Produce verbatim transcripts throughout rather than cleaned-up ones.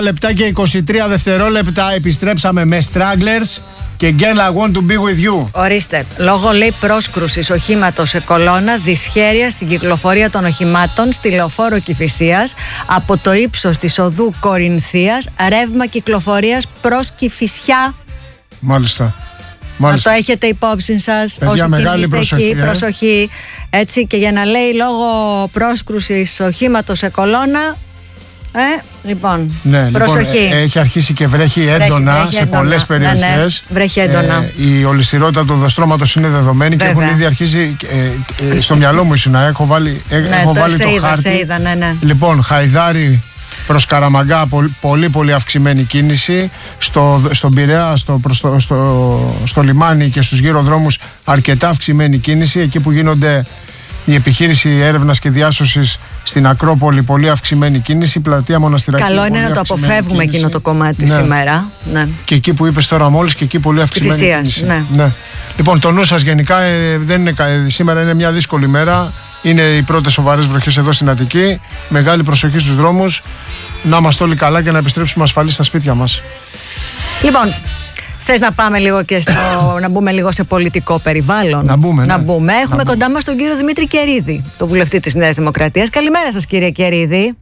Λεπτά και είκοσι τρία δευτερόλεπτα επιστρέψαμε με Stragglers και Girl I Want to be with you. Ορίστε, λόγω λέει πρόσκρουσης οχήματος σε κολόνα, δυσχέρεια στην κυκλοφορία των οχημάτων στη λεωφόρο Κηφισίας από το ύψος της οδού Κορινθίας, ρεύμα κυκλοφορίας προς Κηφισιά. Μάλιστα. Μάλιστα. Να το έχετε υπόψη σας. Παιδιά, όσοι μεγάλη προσοχή, εκεί, ε. προσοχή. Έτσι, και για να λέει λόγω πρόσκρουσης οχήματος σε κολόνα. Ε, λοιπόν, ναι, προσοχή. Λοιπόν, έχει αρχίσει και βρέχει έντονα βρέχει, βρέχει σε πολλές περιοχές. Ναι, ναι, βρέχει έντονα. Ε, η ολισθηρότητα του οδοστρώματος είναι δεδομένη. Βέβαια. Και έχουν ήδη αρχίσει. Ε, ε, στο μυαλό μου ήσουν, έχω βάλει, ε, ναι, έχω το, βάλει σε το είδα, χάρτη. Σε είδα, ναι, ναι. Λοιπόν, Χαϊδάρι προς Καραμαγκά, πολύ, πολύ πολύ αυξημένη κίνηση. Στο, στον Πειραιά, στο, προς το, στο, στο λιμάνι και στους γύρω δρόμους αρκετά αυξημένη κίνηση. Εκεί που γίνονται η επιχείρηση έρευνας και διάσωσης στην Ακρόπολη, πολύ αυξημένη κίνηση. Πλατεία Μοναστηρακή. Καλό είναι να το αποφεύγουμε κίνηση. Εκείνο το κομμάτι, ναι, σήμερα. Ναι. Και εκεί που είπες τώρα μόλις, και εκεί πολύ αυξημένη Φυσίας, κίνηση. Ναι. Ναι. Λοιπόν, το νου σας γενικά ε, δεν είναι, σήμερα είναι μια δύσκολη μέρα. Είναι οι πρώτες σοβαρές βροχές εδώ στην Αττική. Μεγάλη προσοχή στους δρόμους. Να είμαστε όλοι καλά και να επιστρέψουμε ασφαλείς στα σπίτια μας. Λοιπόν, θες να πάμε λίγο και στο, να μπούμε λίγο σε πολιτικό περιβάλλον? Να μπούμε, να ναι. μπούμε. Έχουμε να κοντά μπούμε. μας τον κύριο Δημήτρη Κερίδη, τον βουλευτή της Νέας Δημοκρατίας. Καλημέρα σας, κύριε Κερίδη.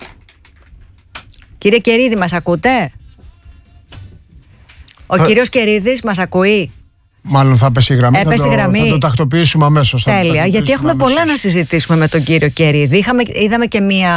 Κύριε Κερίδη, μας ακούτε? Ο θα... κύριος Κερίδης μας ακούει? Μάλλον θα πέσει η γραμμή. Έπεσε θα, το, γραμμή. θα το τακτοποιήσουμε αμέσως. Τέλεια, γιατί έχουμε αμέσως. πολλά να συζητήσουμε με τον κύριο Κερίδη. Είχαμε, είδαμε και μία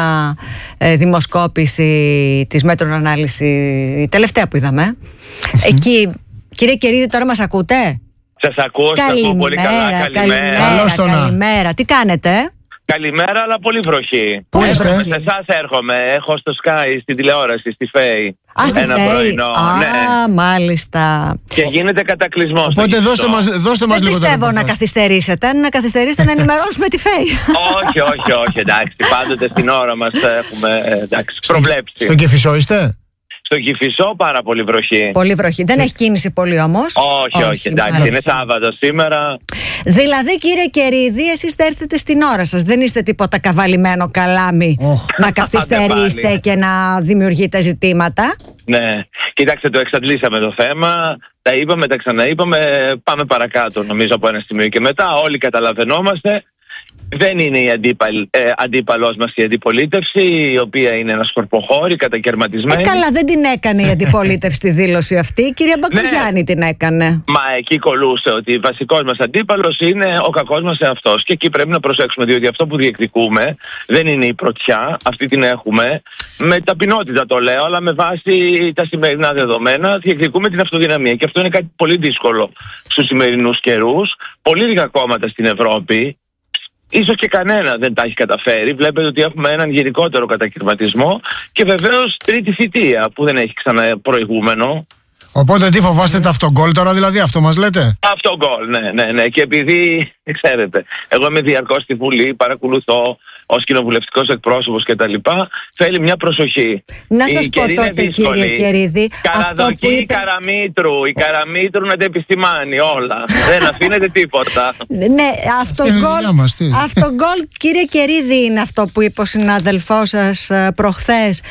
ε, δημοσκόπηση της Μέτρων Ανάλυση, η τελευταία που είδαμε. Εκεί, κύριε Κερίδη, τώρα μας ακούτε? Σας ακούω, σας ακούω πολύ καλά. Καλημέρα. Καλημέρα, καλημέρα. Τι κάνετε? Καλημέρα, αλλά πολύ βροχή. Πού είστε? Σε εσάς έρχομαι. Έχω στο Sky, στην τηλεόραση, στη ΦΕΗ. Α, στη ένα ΦΕΗ. πρωινό. Α, ναι. μάλιστα. Και γίνεται κατακλυσμός. Οπότε δώστε μας, δώστε μας Δεν λίγο. πιστεύω να καθυστερήσετε. Αν να καθυστερήσετε, να ενημερώσουμε τη ΦΕΗ. όχι, όχι, όχι. Εντάξει, πάντοτε στην ώρα μας έχουμε εντάξει, προβλέψει. Στον Κηφισό είστε? Στο Κηφισό πάρα πολύ βροχή. Πολύ βροχή. Δεν έχει κίνηση πολύ όμως. Όχι, όχι, όχι, εντάξει. Μάλιστα. Είναι Σάββατο σήμερα. Δηλαδή, κύριε Κερίδη, εσείς θα έρθετε στην ώρα σας. Δεν είστε τίποτα καβαλημένο καλάμι oh. να καθυστερήσετε και να δημιουργείτε ζητήματα. Ναι. Κοιτάξτε, το εξαντλήσαμε το θέμα. Τα είπαμε, τα ξαναείπαμε. Πάμε παρακάτω, νομίζω, από ένα σημείο και μετά. Όλοι καταλαβαίνόμαστε. Δεν είναι η αντίπαλ, ε, αντίπαλός μας η αντιπολίτευση, η οποία είναι ένα σκορποχώρη, κατακαιρματισμένη. Ε, καλά, δεν την έκανε η αντιπολίτευση τη δήλωση αυτή. Η κυρία Μπακογιάννη ναι. την έκανε. Μα εκεί κολούσε ότι βασικός μας αντίπαλος είναι ο κακός μας εαυτός. Και εκεί πρέπει να προσέξουμε, διότι αυτό που διεκδικούμε δεν είναι η πρωτιά, αυτή την έχουμε. Με ταπεινότητα το λέω, αλλά με βάση τα σημερινά δεδομένα διεκδικούμε την αυτοδυναμία. Και αυτό είναι κάτι πολύ δύσκολο στους σημερινούς καιρούς. Πολύ λίγα κόμματα στην Ευρώπη. Ίσως και κανένα δεν τα έχει καταφέρει. Βλέπετε ότι έχουμε έναν γενικότερο κατακαιρματισμό και βεβαίως τρίτη θητεία που δεν έχει ξαναπροηγούμενο. Οπότε τι φοβάστε, τα αυτογκόλ τώρα, δηλαδή, αυτό μας λέτε? Αυτογκόλ, ναι, ναι, ναι. Και επειδή, ξέρετε, εγώ είμαι διαρκώς στη Βουλή, παρακολουθώ ως κοινοβουλευτικός εκπρόσωπος κτλ. Θέλει μια προσοχή. Να σας πω τότε, κύριε Κερίδη, Καραδοκή, είπε... η Καραμήτρου, η Καραμήτρου να τα επισημάνει όλα. Δεν αφήνεται τίποτα. Ναι, αυτογκόλ, αυτογκόλ, κύριε Κερίδη, είναι αυτό που είπε ο συνάδελφός σας προχθές,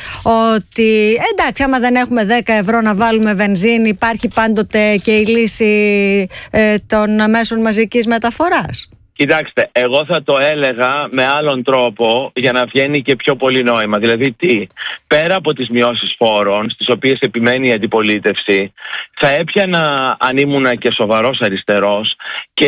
ότι εντάξει, άμα δεν έχουμε δέκα ευρώ να βάλουμε βενζίνη, υπάρχει πάντοτε και η λύση ε, των μέσων μαζικής μεταφοράς. Κοιτάξτε, εγώ θα το έλεγα με άλλον τρόπο για να βγαίνει και πιο πολύ νόημα. Δηλαδή τι, πέρα από τις μειώσεις φόρων, στις οποίες επιμένει η αντιπολίτευση, θα έπιανα αν ήμουνα και σοβαρός αριστερός και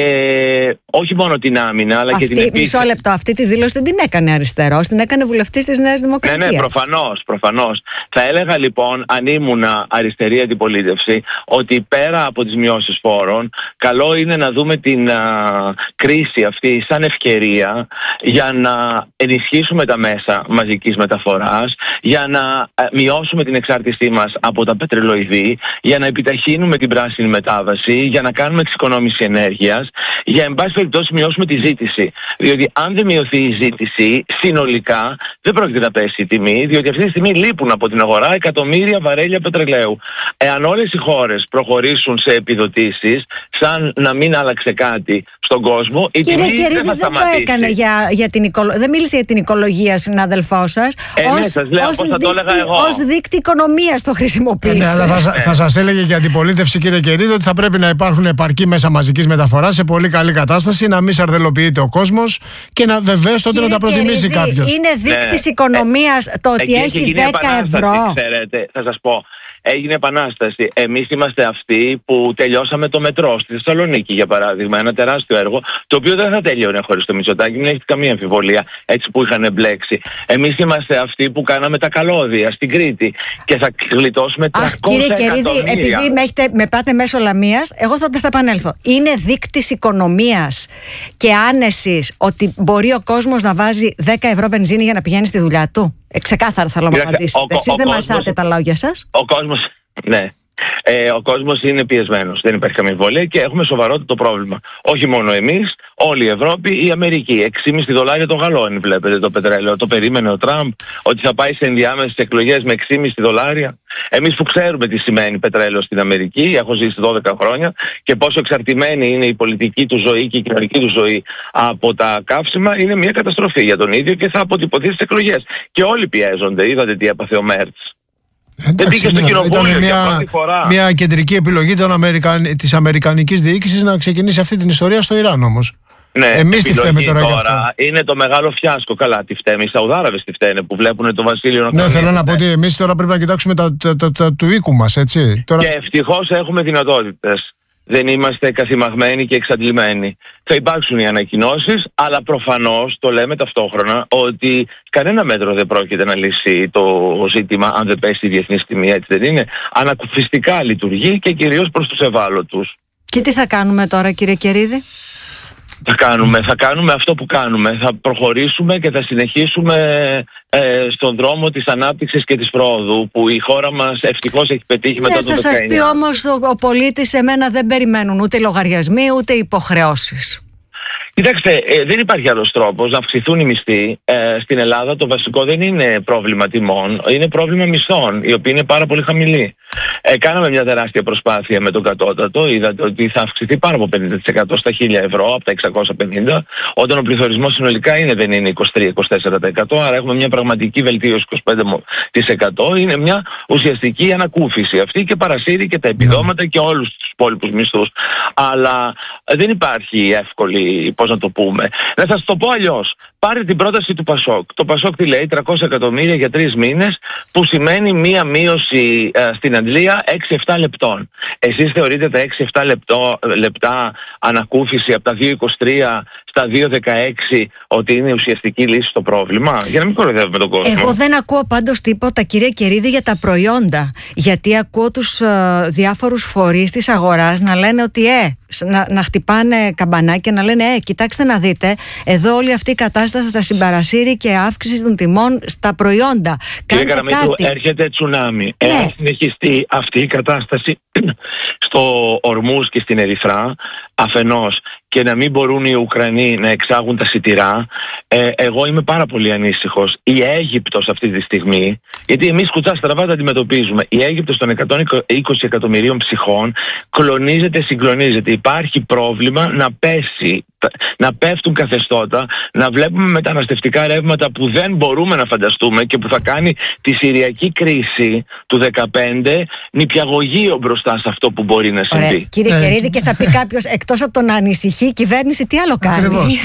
όχι μόνο την άμυνα, αλλά αυτή, και την επίθεση. Μισό λεπτό, αυτή τη δήλωση δεν την έκανε αριστερός, την έκανε βουλευτής της Νέας Δημοκρατίας. Ναι, ναι, προφανώς, προφανώς. Θα έλεγα λοιπόν, αν ήμουνα αριστερή αντιπολίτευση, ότι πέρα από τις μειώσεις φόρων, καλό είναι να δούμε την α, κρίση αυτή σαν ευκαιρία για να ενισχύσουμε τα μέσα μαζικής μεταφοράς, για να μειώσουμε την εξάρτησή μας από τα πετρελοειδή, για να επιταχύνουμε την πράσινη μετάβαση, για να κάνουμε εξοικονόμηση ενέργειας, για εν πάση περιπτώσει μειώσουμε τη ζήτηση. Διότι αν δεν μειωθεί η ζήτηση, συνολικά δεν πρόκειται να πέσει η τιμή, διότι αυτή τη στιγμή λείπουν από την αγορά εκατομμύρια βαρέλια πετρελαίου. Εάν όλες οι χώρες προχωρήσουν σε επιδοτήσεις, σαν να μην άλλαξε κάτι στον κόσμο, η κύριε Κερίδη, δεν, δεν το έκανε για, για την οικολογία. Δεν μίλησε για την οικολογία, συνάδελφός σας. Ε, ως, ναι, σας λέω πώς θα το έλεγα εγώ. Ως δείκτη οικονομίας το χρησιμοποίησε. Ε, ναι, αλλά θα, θα σας έλεγε για την αντιπολίτευση, κύριε Κερίδη, ότι θα πρέπει να υπάρχουν επαρκή μέσα μαζικής μεταφοράς σε πολύ καλή κατάσταση, να μην σαρδελοποιείται ο κόσμος και να βεβαίως τότε να τα προτιμήσει κάποιος. Είναι δείκτης ναι. οικονομίας ε, το ότι έχει δέκα ευρώ. Ξέρετε, θα σας πω. Έγινε επανάσταση. Εμείς είμαστε αυτοί που τελειώσαμε το μετρό στη Θεσσαλονίκη, για παράδειγμα. Ένα τεράστιο έργο, το οποίο δεν θα τελειώνε χωρίς το Μητσοτάκη, μην έχετε καμία αμφιβολία, έτσι που είχαν μπλέξει. Εμείς είμαστε αυτοί που κάναμε τα καλώδια στην Κρήτη και θα γλιτώσουμε τριακόσια εκατομμύρια. Κύριε Κερίδη, επειδή με, έχετε, με πάτε μέσω Λαμίας, εγώ θα, θα επανέλθω. Είναι δείκτης οικονομίας και άνεσης ότι μπορεί ο κόσμος να βάζει δέκα ευρώ βενζίνη για να πηγαίνει στη δουλειά του? Ε, ξεκάθαρα θέλω να μου απαντήσετε. Εσείς δεν μασάτε τα λόγια σας. Ο κόσμος, ναι. Ε, ο κόσμος είναι πιεσμένος. Δεν υπάρχει καμία αμφιβολία και έχουμε σοβαρότερο πρόβλημα. Όχι μόνο εμείς, όλη η Ευρώπη, η Αμερική. έξι κόμμα πέντε δολάρια το γαλόνι, βλέπετε το πετρέλαιο. Το περίμενε ο Τραμπ ότι θα πάει σε ενδιάμεσες εκλογές με έξι κόμμα πέντε δολάρια. Εμείς που ξέρουμε τι σημαίνει πετρέλαιο στην Αμερική, έχω ζήσει δώδεκα χρόνια και πόσο εξαρτημένη είναι η πολιτική του ζωή και η κοινωνική του ζωή από τα καύσιμα, είναι μια καταστροφή για τον ίδιο και θα αποτυπωθεί στις εκλογές. Και όλοι πιέζονται. Είδατε τι έπαθε ο Μέρτς. Εντάξει, ναι, ήταν μια, μια κεντρική επιλογή των Αμερικαν... της αμερικανικής διοίκησης να ξεκινήσει αυτή την ιστορία στο Ιράν όμως. Ναι, εμείς τη φταίμε τώρα, τώρα γι' αυτό. Είναι το μεγάλο φιάσκο. Καλά, τη φταίμε. Οι Σαουδάραβες τη φταίνε που βλέπουν το βασίλειο να κάνει. Ναι, θέλω να πω ότι εμείς τώρα πρέπει να κοιτάξουμε τα, τα, τα, τα του οίκου μας, έτσι. Τώρα... Και ευτυχώς έχουμε δυνατότητες. Δεν είμαστε καθημαγμένοι και εξαντλημένοι. Θα υπάρξουν οι ανακοινώσεις, αλλά προφανώς το λέμε ταυτόχρονα ότι κανένα μέτρο δεν πρόκειται να λύσει το ζήτημα αν δεν πέσει η διεθνή τιμή, έτσι δεν είναι? Ανακουφιστικά λειτουργεί και κυρίως προς τους ευάλωτους. Και τι θα κάνουμε τώρα, κύριε Κερίδη? Θα κάνουμε, θα κάνουμε αυτό που κάνουμε. Θα προχωρήσουμε και θα συνεχίσουμε ε, στον δρόμο της ανάπτυξης και της πρόοδου που η χώρα μας ευτυχώς έχει πετύχει μετά το δεκαεννιά. Θα σας πει όμως ο, ο πολίτης, εμένα δεν περιμένουν ούτε λογαριασμοί ούτε υποχρεώσεις. Κοιτάξτε, ε, δεν υπάρχει άλλος τρόπος να αυξηθούν οι μισθοί. Ε, στην Ελλάδα το βασικό δεν είναι πρόβλημα τιμών, είναι πρόβλημα μισθών, οι οποίοι είναι πάρα πολύ χαμηλοί. Ε, κάναμε μια τεράστια προσπάθεια με τον κατώτατο. Είδατε ότι θα αυξηθεί πάνω από πενήντα τοις εκατό στα χίλια ευρώ, από τα εξακόσια πενήντα, όταν ο πληθωρισμός συνολικά είναι, δεν είναι είκοσι τρία με είκοσι τέσσερα τοις εκατό, άρα έχουμε μια πραγματική βελτίωση είκοσι πέντε τοις εκατό. Είναι μια ουσιαστική ανακούφιση αυτή και παρασύρει και τα επιδόματα και όλους τους υπόλοιπους μισθούς. Αλλά δεν υπάρχει εύκολη, πώς να το πούμε. Να σας το πω αλλιώς. Πάρε την πρόταση του Πασόκ. Το Πασόκ τι λέει? τριακόσια εκατομμύρια για τρεις μήνες, που σημαίνει μία μείωση ε, στην αντλία έξι εφτά λεπτών. Εσείς θεωρείτε τα έξι εφτά λεπτά ανακούφιση από τα δύο είκοσι τρία στα δύο δεκαέξι ότι είναι ουσιαστική λύση στο πρόβλημα? Για να μην κοροϊδεύουμε τον κόσμο. Εγώ δεν ακούω πάντως τίποτα, κύριε Κερίδη, για τα προϊόντα. Γιατί ακούω τους ε, διάφορους φορείς της αγοράς να λένε ότι ε, να, να χτυπάνε καμπανάκια, να λένε ε, κοιτάξτε να δείτε, εδώ όλη αυτή η κατάσταση θα συμπαρασύρει και αύξηση των τιμών στα προϊόντα. Κύριε Καραμίτου, έρχεται τσουνάμι. Ναι. Εάν συνεχιστεί αυτή η κατάσταση στο Ορμούζ και στην Ερυθρά, αφενός, και να μην μπορούν οι Ουκρανοί να εξάγουν τα σιτηρά, ε, εγώ είμαι πάρα πολύ ανήσυχος. Η Αίγυπτος αυτή τη στιγμή, γιατί εμείς κουτσά στραβά τα αντιμετωπίζουμε, η Αίγυπτος των εκατόν είκοσι εκατομμυρίων ψυχών κλονίζεται, συγκλονίζεται. Υπάρχει πρόβλημα να πέσει, να πέφτουν καθεστώτα, να βλέπουμε μεταναστευτικά ρεύματα που δεν μπορούμε να φανταστούμε και που θα κάνει τη Συριακή κρίση του δεκαπέντε νηπιαγωγείο μπροστά σε αυτό που μπορεί να συμβεί. Ωραία. Κύριε ε, Κερίδη, και θα πει κάποιος, εκτός από το να ανησυχεί, η κυβέρνηση τι άλλο κάνει? Ακριβώς.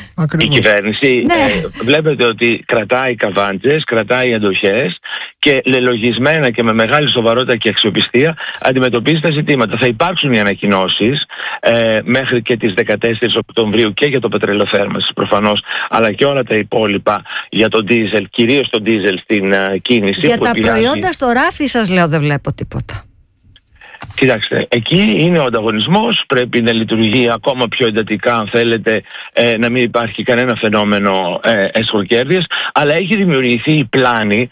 Η κυβέρνηση ναι. ε, βλέπετε ότι κρατάει καβάντζες, κρατάει αντοχές και λελογισμένα και με μεγάλη σοβαρότητα και αξιοπιστία αντιμετωπίζει τα ζητήματα. Θα υπάρξουν οι ανακοινώσεις ε, μέχρι και τις δεκατέσσερις Οκτωβρίου και για το πετρελοθέρμανσης προφανώς, αλλά και όλα τα υπόλοιπα για το ντίζελ, κυρίως το ντίζελ στην uh, κίνηση. Για που τα επηρεάζει... προϊόντα στο ράφι σας λέω δεν βλέπω τίποτα. Κοιτάξτε, εκεί είναι ο ανταγωνισμός, πρέπει να λειτουργεί ακόμα πιο εντατικά αν θέλετε, ε, να μην υπάρχει κανένα φαινόμενο ε, εσχροκέρδειας, αλλά έχει δημιουργηθεί η πλάνη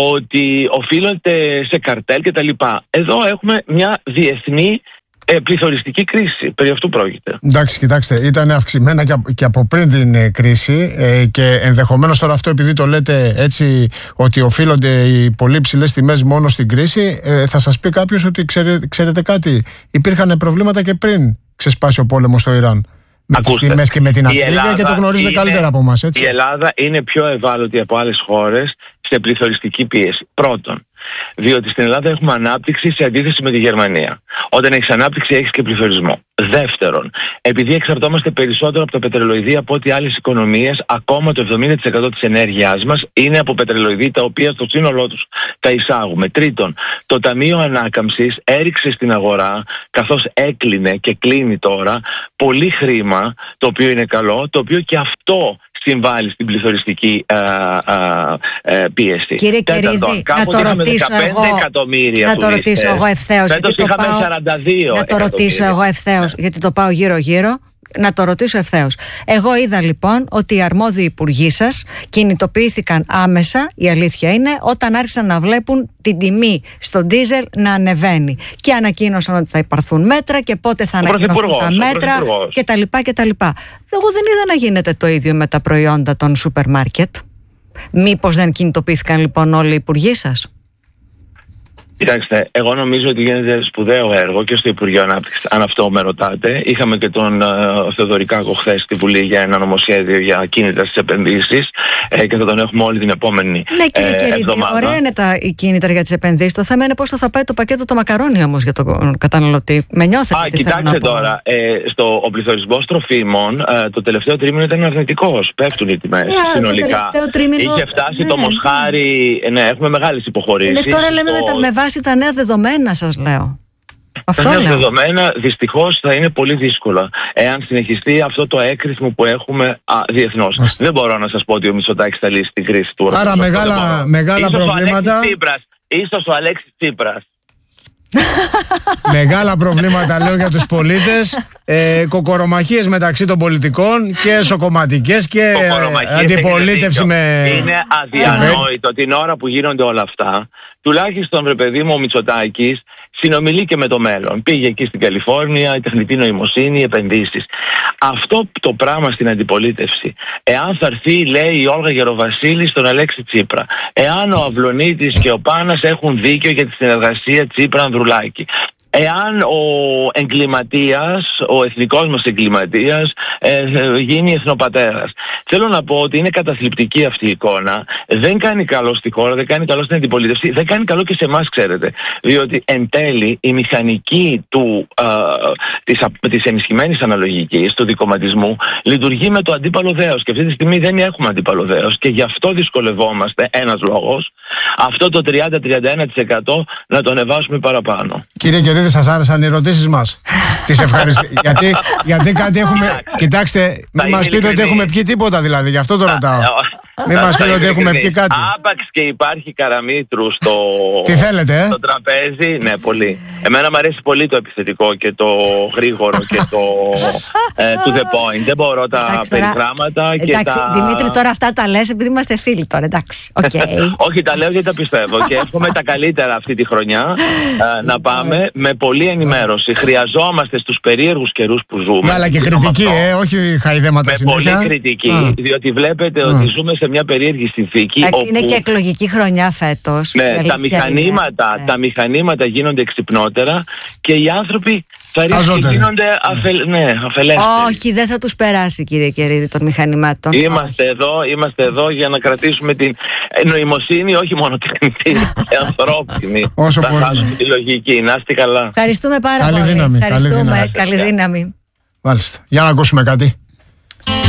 ότι οφείλονται σε καρτέλ κτλ. Εδώ έχουμε μια διεθνή Ε, πληθωριστική κρίση. Περί αυτού πρόκειται. Εντάξει, κοιτάξτε, ήταν αυξημένα και, και από πριν την ε, κρίση ε, και ενδεχομένως τώρα αυτό, επειδή το λέτε έτσι ότι οφείλονται οι πολύ ψηλές τιμές μόνο στην κρίση, ε, θα σας πει κάποιος ότι ξέρε, ξέρετε κάτι, υπήρχαν προβλήματα και πριν ξεσπάσει ο πόλεμος στο Ιράν. Με τις τιμές και με την ακρίβεια και το γνωρίζετε είναι, καλύτερα από εμάς, έτσι. Η Ελλάδα είναι πιο ευάλωτη από άλλες χώρες σε πληθωριστική πίεση. Πρώτον, διότι στην Ελλάδα έχουμε ανάπτυξη σε αντίθεση με τη Γερμανία. Όταν έχεις ανάπτυξη, έχεις και πληθωρισμό. Δεύτερον, επειδή εξαρτώμαστε περισσότερο από τα πετρελοειδή από ό,τι άλλες οικονομίες, ακόμα το εβδομήντα τοις εκατό της ενέργειάς μας είναι από πετρελοειδή, τα οποία στο σύνολό τους τα εισάγουμε. Τρίτον, το Ταμείο Ανάκαμψης έριξε στην αγορά, καθώς έκλεινε και κλείνει τώρα, πολύ χρήμα, το οποίο είναι καλό, το οποίο και αυτό συμβάλλει στην πληθωριστική α, α, α, πίεση. Κύριε Κερίδη, να το ρωτήσω εγώ, να το ρωτήσω εγώ ευθέως. Φέτος είχαμε πάω, σαράντα δύο να το ρωτήσω εγώ ευθέως, γιατί το πάω γύρω-γύρω. Να το ρωτήσω ευθέως. Εγώ είδα λοιπόν ότι οι αρμόδιοι υπουργοί σας κινητοποιήθηκαν άμεσα, η αλήθεια είναι, όταν άρχισαν να βλέπουν την τιμή στο ντίζελ να ανεβαίνει. Και ανακοίνωσαν ότι θα υπαρθούν μέτρα και πότε θα ανακοινωθούν τα μέτρα κτλ. κτλ. Εγώ δεν είδα να γίνεται το ίδιο με τα προϊόντα των σούπερ μάρκετ. Μήπως δεν κινητοποιήθηκαν λοιπόν όλοι οι υπουργοί σας? Κοιτάξτε, εγώ νομίζω ότι γίνεται σπουδαίο έργο και στο Υπουργείο Ανάπτυξης, αν αυτό με ρωτάτε. Είχαμε και τον uh, Θεοδωρικάκο χθες στη Βουλή για ένα νομοσχέδιο για κίνητρα στις επενδύσεις ε, και θα τον έχουμε όλη την επόμενη εβδομάδα. Ναι, κύριε Κερίδη, εβδομάδα. Ωραία είναι τα κίνητρα για τις επενδύσεις. Το θέμα είναι πώς θα πάει το πακέτο το μακαρόνι όμως για τον καταναλωτή. Με νιώθετε? Α, κοιτάξτε τώρα, ε, στο, ο πληθωρισμός τροφίμων ε, το τελευταίο τρίμηνο ήταν αρνητικός. Πέφτουν οι τιμές yeah, συνολικά. Τρίμηνο... Είχε φτάσει ναι, το μοσχάρι. Ναι, ναι, έχουμε μεγάλες υποχωρήσεις. Ναι, τώρα λέμε το... με, με βάση τα νέα δεδομένα, σας λέω. Αυτό τα νέα δεδομένα δυστυχώς θα είναι πολύ δύσκολα εάν συνεχιστεί αυτό το έκρηθμο που έχουμε διεθνώς. Αστε. Δεν μπορώ να σας πω ότι ο Μητσοτάκης θα λύσει την κρίση του. Άρα μεγάλα, μεγάλα ίσως προβλήματα. Ίσως ο Αλέξης Τσίπρας. Μεγάλα προβλήματα λέω για τους πολίτες, ε, κοκορομαχίες μεταξύ των πολιτικών και εσωκομματικές και αντιπολίτευση με... Είναι αδιανόητο την ώρα που γίνονται όλα αυτά. Τουλάχιστον βρε παιδί μου ο Μητσοτάκης συνομιλεί και με το μέλλον. Πήγε εκεί στην Καλιφόρνια, η τεχνητή νοημοσύνη, οι επενδύσεις. Αυτό το πράγμα στην αντιπολίτευση, εάν θα έρθει, λέει η Όλγα Γεροβασίλη στον Αλέξη Τσίπρα, εάν ο Αυλονίτης και ο Πάνας έχουν δίκιο για τη συνεργασία Τσίπρα-Ανδρουλάκη, εάν ο εγκληματίας, ο εθνικός μας εγκληματίας ε, γίνει εθνοπατέρας. Θέλω να πω ότι είναι καταθλιπτική αυτή η εικόνα. Δεν κάνει καλό στη χώρα, δεν κάνει καλό στην αντιπολίτευση, δεν κάνει καλό και σε εμάς, ξέρετε. Διότι εν τέλει η μηχανική του, ε, της, της ενισχυμένης αναλογικής, του δικομματισμού, λειτουργεί με το αντίπαλο δέος. Και αυτή τη στιγμή δεν έχουμε αντίπαλο δέος. Και γι' αυτό δυσκολευόμαστε, ένας λόγος, αυτό το τριάντα με τριάντα ένα τοις εκατό να το ανεβάσουμε παραπάνω. Κύριε Κερίδη, σας άρεσαν οι ερωτήσεις μας? Τις ευχαριστώ. γιατί, γιατί κάτι έχουμε. Κοιτάξτε, μην μας πείτε ότι έχουμε πιει τίποτα δηλαδή, γι' αυτό το ρωτάω. Μην μας πείτε ότι έχουμε πιει κάτι. Άπαξ και υπάρχει καραμίτρου στο, Τι θέλετε, ε? στο τραπέζι. Ναι, πολύ. Εμένα μου αρέσει πολύ το επιθετικό και το γρήγορο και το ε, to the point. Δεν μπορώ τα εντάξει, περιγράμματα. Εντάξει, τα... Δημήτρη, τώρα αυτά τα λες επειδή είμαστε φίλοι τώρα. Εντάξει. Okay. Όχι, τα λέω γιατί τα πιστεύω. Και εύχομαι τα καλύτερα αυτή τη χρονιά ε, να πάμε με πολλή ενημέρωση. Χρειαζόμαστε στους περίεργους καιρούς που ζούμε. Ναι, αλλά και κριτική, ε, όχι χαϊδέματα με συνέχεια. Πολύ κριτική, mm. διότι βλέπετε mm. ότι ζούμε σε μια περίεργη συνθήκη. Εντάξει, όπου... είναι και εκλογική χρονιά φέτος. Ναι, τα μηχανήματα, ναι. τα μηχανήματα γίνονται εξυπνότερα και οι άνθρωποι θα ρίξουν γίνονται αφε... ναι, αφελέστεροι. Όχι, δεν θα τους περάσει, κύριε Κερίδη, των μηχανημάτων. Είμαστε εδώ, είμαστε εδώ για να κρατήσουμε την νοημοσύνη, όχι μόνο τεχνητή, και ανθρώπινη. Όσο θα χάσουμε τη λογική. Να είστε καλά. Ευχαριστούμε πάρα καλή πολύ. Δύναμη, Ευχαριστούμε. καλή δύναμη. Καλή δύναμη. Μάλιστα. Για να ακούσουμε κάτι.